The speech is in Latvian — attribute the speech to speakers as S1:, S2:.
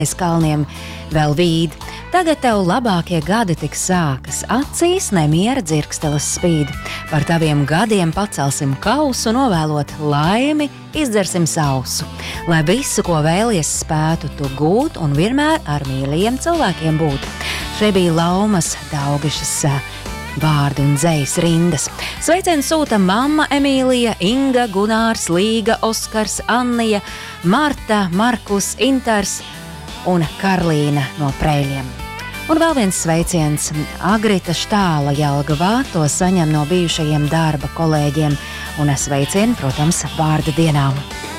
S1: kalniem vēl vīd. Tagad tev labākie gadi tik sākas, acīs nemiera dzirksteles spīd. Par taviem gadiem pacelsim kausu, novēlot laimi, izdzersim sausu. Lai visu, ko vēlies, spētu tu gūt un vienmēr ar mīļajiem cilvēkiem būt. Šie bija Laumas Daugišas vārdi un dzejas rindas. Sveicienu sūta mamma Emīlija, Inga, Gunārs, Līga, Oskars, Annija, Marta, Markus, Intars un Karlīna no Preļiem. Un vēl viens sveiciens Agrita Štāla Jelgavā, to saņem no bijušajiem darba kolēģiem, un es sveicienu, protams, vārda dienām.